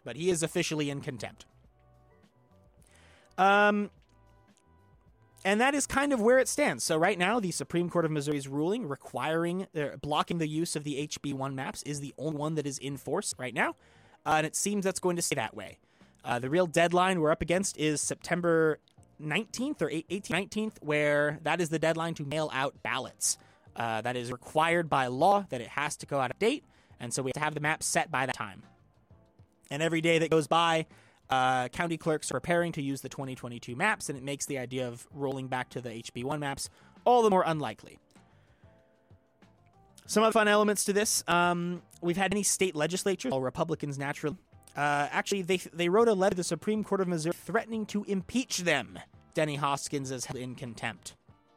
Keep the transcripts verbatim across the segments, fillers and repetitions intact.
but he is officially in contempt. Um, and that is kind of where it stands. So right now, the Supreme Court of Missouri's ruling requiring, uh, blocking the use of the H B one maps is the only one that is in force right now, uh, and it seems that's going to stay that way. Uh, the real deadline we're up against is September nineteenth or eighteenth, nineteenth, where that is the deadline to mail out ballots. Uh, that is required by law, that it has to go out of date, and so we have to have the map set by that time. And every day that goes by, uh, county clerks are preparing to use the twenty twenty-two maps, and it makes the idea of rolling back to the H B one maps all the more unlikely. Some other fun elements to this. Um, we've had many state legislatures, all Republicans naturally. Uh, actually, they they wrote a letter to the Supreme Court of Missouri threatening to impeach them. Denny Hoskins is held in contempt.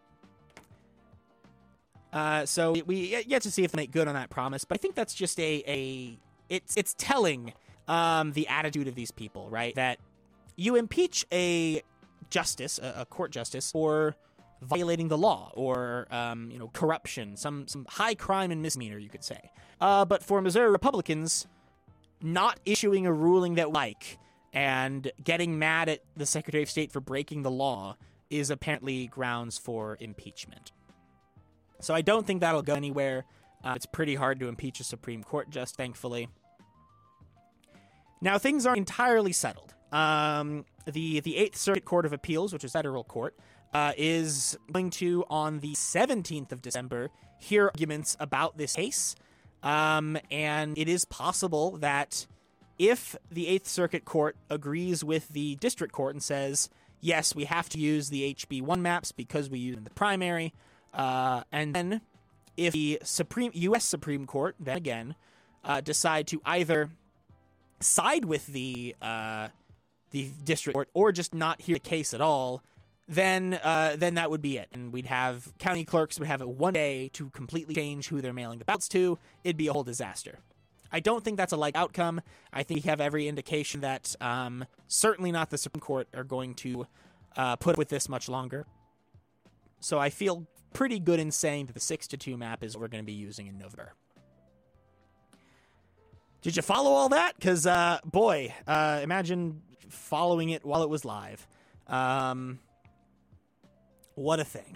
Uh, so we yet to see if they make good on that promise, but I think that's just a, a it's it's telling um, the attitude of these people, right? That you impeach a justice, a, a court justice, for violating the law or um, you know corruption, some some high crime and misdemeanor, you could say. Uh, but for Missouri Republicans, not issuing a ruling that we like and getting mad at the Secretary of State for breaking the law is apparently grounds for impeachment. So I don't think that'll go anywhere. Uh, it's pretty hard to impeach a Supreme Court just, thankfully. Now, things aren't entirely settled. Um, the, the Eighth Circuit Court of Appeals, which is federal court, uh, is going to, on the seventeenth of December, hear arguments about this case. Um, and it is possible that if the Eighth Circuit Court agrees with the district court and says, yes, we have to use the H B one maps because we use them in the primary, Uh, and then if the Supreme U S Supreme Court, then again, uh, decide to either side with the uh, the district court or just not hear the case at all, then uh, then that would be it. And we'd have county clerks would have it one day to completely change who they're mailing the ballots to. It'd be a whole disaster. I don't think that's a like outcome. I think we have every indication that um, certainly not the Supreme Court are going to uh, put up with this much longer. So I feel pretty good in saying that the six to two map is what we're going to be using in November. Did you follow all that? Because, uh, boy, uh, imagine following it while it was live. Um, what a thing.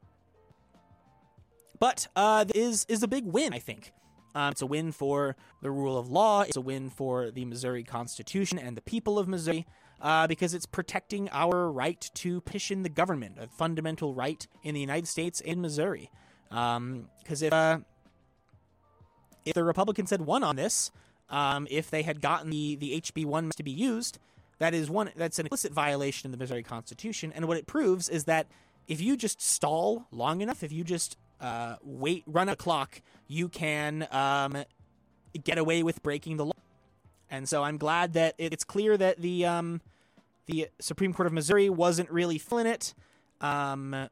But uh, is is a big win, I think. Um, it's a win for the rule of law. It's a win for the Missouri Constitution and the people of Missouri. Uh, because it's protecting our right to petition the government, a fundamental right in the United States and Missouri. Um, because if uh, if the Republicans had won on this, um, if they had gotten the, the H B one to be used, that is one that's an implicit violation of the Missouri Constitution. And what it proves is that if you just stall long enough, if you just uh, wait, run a clock, you can um, get away with breaking the law. And so I'm glad that it's clear that the um, the Supreme Court of Missouri wasn't really feeling it. Um,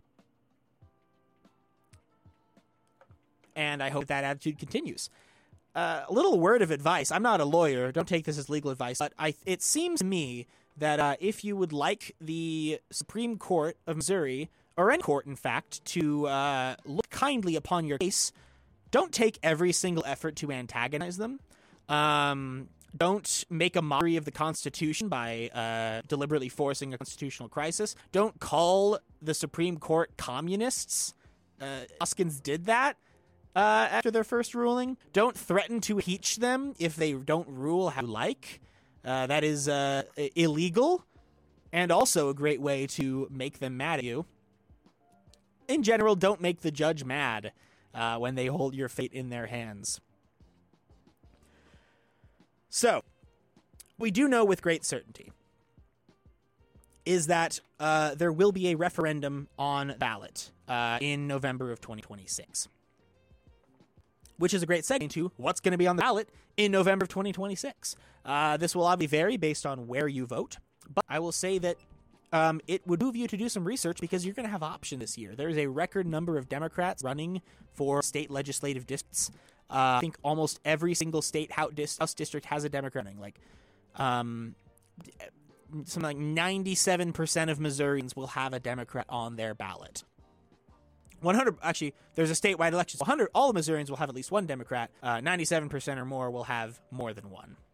and I hope that attitude continues. Uh, a little word of advice. I'm not a lawyer. Don't take this as legal advice. But I, it seems to me that uh, if you would like the Supreme Court of Missouri, or any court, in fact, to uh, look kindly upon your case, don't take every single effort to antagonize them. Um, don't make a mockery of the Constitution by uh, deliberately forcing a constitutional crisis. Don't call the Supreme Court communists. Uh, Hoskins did that uh, after their first ruling. Don't threaten to impeach them if they don't rule how you like. Uh, that is uh, illegal and also a great way to make them mad at you. In general, don't make the judge mad uh, when they hold your fate in their hands. So, we do know with great certainty is that uh, there will be a referendum on ballot uh, in November of twenty twenty-six. Which is a great segue into what's going to be on the ballot in November of twenty twenty-six. Uh, this will obviously vary based on where you vote, but I will say that um, it would move you to do some research because you're going to have options this year. There's a record number of Democrats running for state legislative districts. Uh, I think almost every single state House district has a Democrat running. Like, um, something like ninety-seven percent of Missourians will have a Democrat on their ballot. one hundred actually, there's a statewide election. So one hundred, all Missourians will have at least one Democrat. Uh, ninety-seven percent or more will have more than one.